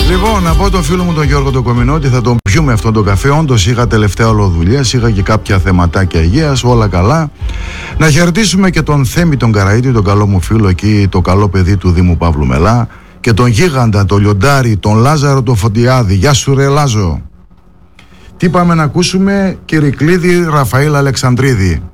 Λοιπόν, να πω τον φίλο μου τον Γιώργο τον Κομινώτη, θα τον πιούμε αυτόν τον καφέ. Όντως είχα τελευταία ολοδουλειές, είχα και κάποια θεματάκια υγείας, όλα καλά. Να χαιρετήσουμε και τον Θέμη τον Καραΐτη, τον καλό μου φίλο εκεί, το καλό παιδί του Δήμου Παύλου Μελά, και τον Γίγαντα, τον Λιοντάρη, τον Λάζαρο τον Φωτιάδη. Γεια σου ρε Λάζο. Τι πάμε να ακούσουμε? Κυρικλίδη Ραφαήλ Αλεξανδρίδη.